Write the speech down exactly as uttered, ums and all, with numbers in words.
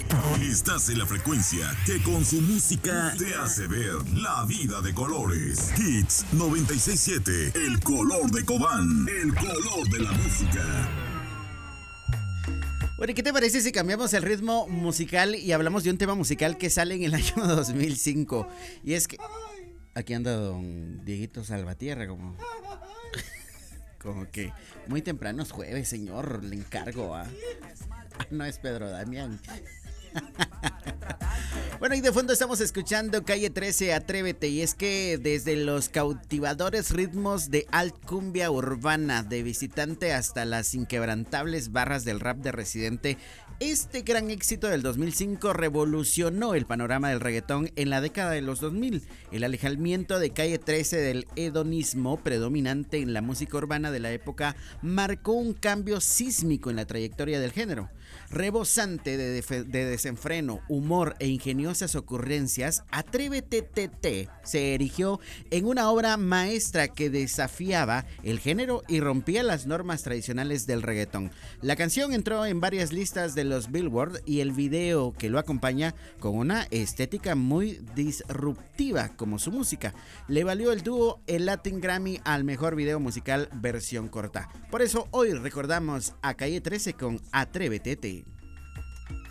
Estás en la frecuencia que con su música te hace ver la vida de colores. Hits noventa y seis punto siete, el color de Cobán, el color de la música. Bueno, ¿qué te parece si cambiamos el ritmo musical y hablamos de un tema musical que sale en el año dos mil cinco? Y es que aquí anda don Dieguito Salvatierra, como, como que muy temprano es jueves, señor, le encargo, ¿ah? No es Pedro Damián. Bueno, y de fondo estamos escuchando Calle trece, Atrévete. Y es que desde los cautivadores ritmos de alt cumbia urbana de Visitante hasta las inquebrantables barras del rap de Residente, este gran éxito del dos mil cinco revolucionó el panorama del reggaetón en la década de los dos mil. El alejamiento de Calle trece del hedonismo predominante en la música urbana de la época marcó un cambio sísmico en la trayectoria del género. Rebosante de, de, de desenfreno, humor e ingeniosas ocurrencias, Atrévete T T se erigió en una obra maestra que desafiaba el género y rompía las normas tradicionales del reggaetón. La canción entró en varias listas de los Billboard y el video que lo acompaña, con una estética muy disruptiva como su música, le valió el dúo el Latin Grammy al mejor video musical versión corta. Por eso hoy recordamos a Calle trece con Atrévete T.